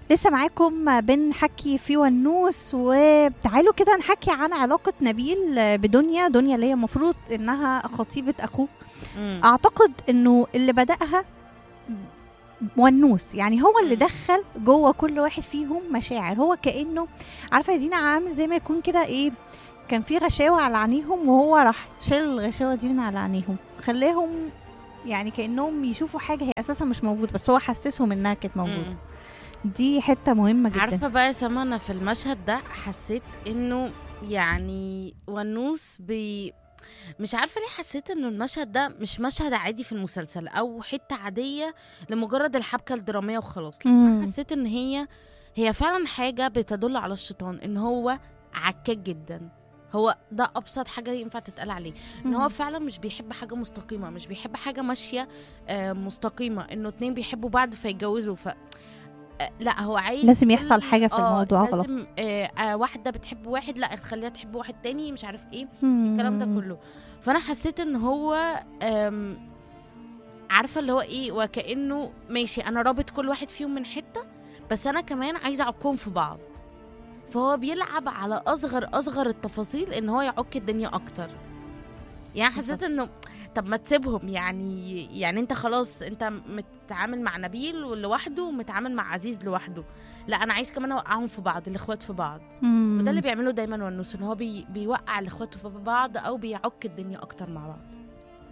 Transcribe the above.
لسه معاكم بنحكي في ونوس، وتعالوا كده نحكي عن علاقة نبيل بدنيا اللي هي مفروض انها خطيبة اخوه. امم اعتقد انه اللي بدأها ونوس، يعني هو اللي امم دخل جوه كل واحد فيهم مشاعر. هو كأنه عارفة يا دينا عامل زي ما يكون كده ايه، كان في غشاوة على عينيهم وهو راح شال الغشاوة دي من على عينيهم، خلاهم يعني كأنهم يشوفوا حاجة هي أساسا مش موجودة، بس هو حسسهم إنها كانت موجودة. امم دي حتة مهمة جدا. عارفه بقى يا سما، انا في المشهد ده حسيت انه يعني ونوس مش عارفه ليه حسيت انه المشهد ده مش مشهد عادي في المسلسل او حته عاديه لمجرد الحبكه الدراميه وخلاص. لا، انا مم. حسيت ان هي فعلا حاجه بتدل على الشيطان، ان هو عكاك جدا. هو ده ابسط حاجه ينفع تتقال عليه، ان هو مم. فعلا مش بيحب حاجه مستقيمه، مش بيحب حاجه ماشيه مستقيمه، انه اتنين بيحبوا بعض فيتجوزوا لا، هو عايز لازم يحصل حاجة في الموضوع غلط. لازم واحده بتحب واحد، لا تخليها تحب واحد تاني، مش عارف ايه الكلام ده مم. كله. فانا حسيت ان هو عارفه اللي هو ايه، وكانه ماشي انا رابط كل واحد فيهم من حته، بس انا كمان عايزه اعكهم في بعض. فهو بيلعب على اصغر التفاصيل ان هو يعك الدنيا اكتر. يعني بالظبط. حسيت انه طب ما تسيبهم، يعني انت خلاص انت متعامل مع نبيل لوحده ومتعامل مع عزيز لوحده، لا انا عايز كمان اوقعهم في بعض، الاخوات في بعض. وده اللي مم. بيعمله دايما ونوس، ان هو بيوقع الاخوات في بعض او بيعك الدنيا اكتر مع بعض.